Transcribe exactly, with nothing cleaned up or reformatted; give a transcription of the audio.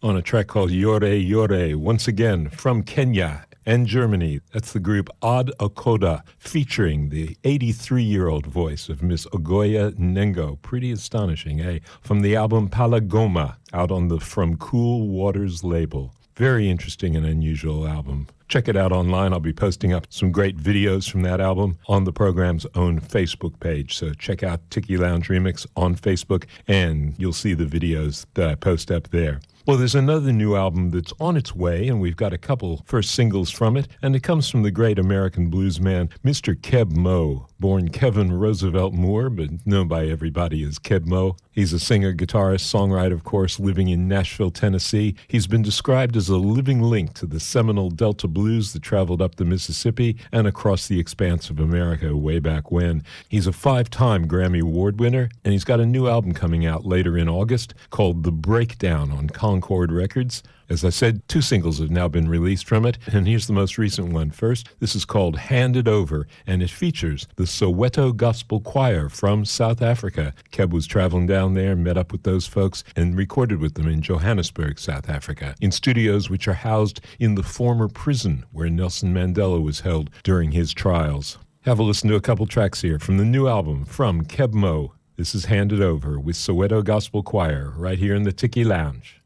on a track called Yore Yore, once again from Kenya and Germany. That's the group Ad Okoda, featuring the eighty-three-year-old voice of Miss Ogoya Nengo. Pretty astonishing, eh? From the album Palagoma, out on the From Cool Waters label. Very interesting and unusual album. Check it out online. I'll be posting up some great videos from that album on the program's own Facebook page. So check out Tiki Lounge Remix on Facebook, and you'll see the videos that I post up there. Well, there's another new album that's on its way, and we've got a couple first singles from it, and it comes from the great American blues man, Mister Keb Mo, born Kevin Roosevelt Moore, but known by everybody as Keb Mo. He's a singer, guitarist, songwriter, of course, living in Nashville, Tennessee. He's been described as a living link to the seminal Delta blues that traveled up the Mississippi and across the expanse of America way back when. He's a five-time Grammy Award winner, and he's got a new album coming out later in August called The Breakdown on Concord Records. As I said, two singles have now been released from it, and here's the most recent one first. This is called Hand It Over, and it features the Soweto Gospel Choir from South Africa. Keb was traveling down there, met up with those folks, and recorded with them in Johannesburg, South Africa, in studios which are housed in the former prison where Nelson Mandela was held during his trials. Have a listen to a couple tracks here from the new album from Keb Mo. This is Hand It Over with Soweto Gospel Choir right here in the Tiki Lounge.